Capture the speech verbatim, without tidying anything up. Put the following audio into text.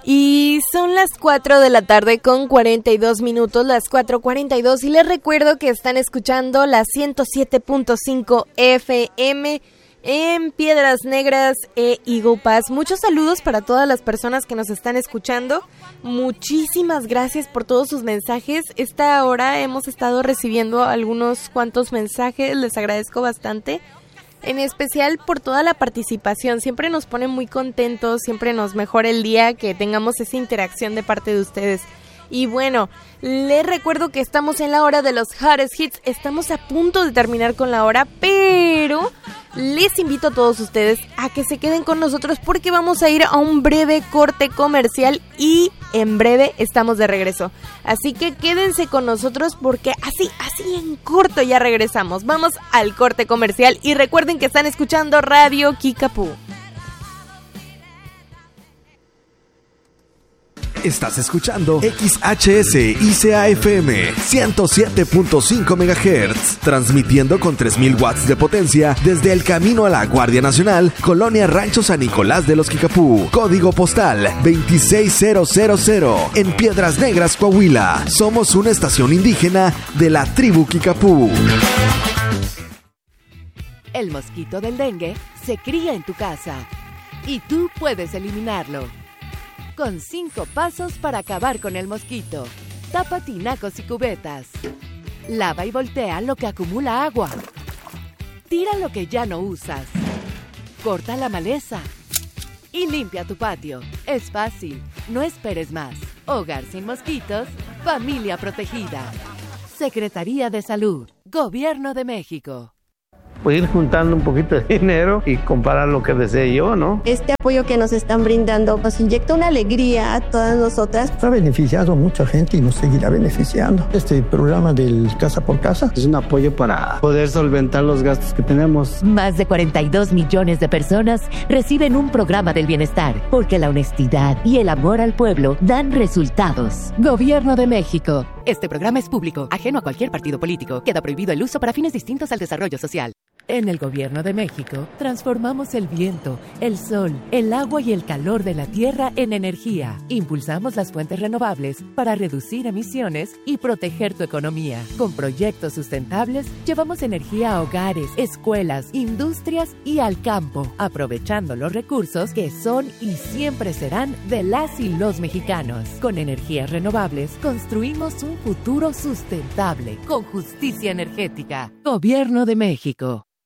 Y son las cuatro de la tarde con cuarenta y dos minutos, las cuatro cuarenta y dos, y les recuerdo que están escuchando la ciento siete punto cinco F M en Piedras Negras e Eagle Pass. Muchos saludos para todas las personas que nos están escuchando. Muchísimas gracias por todos sus mensajes. Esta hora hemos estado recibiendo algunos cuantos mensajes, les agradezco bastante. En especial por toda la participación, siempre nos pone muy contentos, siempre nos mejora el día que tengamos esa interacción de parte de ustedes. Y bueno, les recuerdo que estamos en la hora de los hottest hits, estamos a punto de terminar con la hora, pero les invito a todos ustedes a que se queden con nosotros porque vamos a ir a un breve corte comercial y en breve estamos de regreso. Así que quédense con nosotros porque así, así en corto ya regresamos. Vamos al corte comercial y recuerden que están escuchando Radio Kickapoo. Estás escuchando X H S I C A F M ciento siete punto cinco megahertz, transmitiendo con tres mil watts de potencia desde el camino a la Guardia Nacional, Colonia Rancho San Nicolás de los Kickapoo, código postal veintiséis mil en Piedras Negras, Coahuila. Somos una estación indígena de la tribu Kickapoo. El mosquito del dengue se cría en tu casa y tú puedes eliminarlo. Con cinco pasos para acabar con el mosquito. Tapa tinacos y cubetas. Lava y voltea lo que acumula agua. Tira lo que ya no usas. Corta la maleza. Y limpia tu patio. Es fácil. No esperes más. Hogar sin mosquitos. Familia protegida. Secretaría de Salud. Gobierno de México. Pues ir juntando un poquito de dinero y comprar lo que desee yo, ¿no? Este apoyo que nos están brindando nos inyecta una alegría a todas nosotras. Ha beneficiado a mucha gente y nos seguirá beneficiando. Este programa del Casa por Casa es un apoyo para poder solventar los gastos que tenemos. Más de cuarenta y dos millones de personas reciben un programa del bienestar, porque la honestidad y el amor al pueblo dan resultados. Gobierno de México. Este programa es público, ajeno a cualquier partido político. Queda prohibido el uso para fines distintos al desarrollo social. En el Gobierno de México, transformamos el viento, el sol, el agua y el calor de la tierra en energía. Impulsamos las fuentes renovables para reducir emisiones y proteger tu economía. Con proyectos sustentables, llevamos energía a hogares, escuelas, industrias y al campo, aprovechando los recursos que son y siempre serán de las y los mexicanos. Con energías renovables, construimos un futuro sustentable, con justicia energética. Gobierno de México.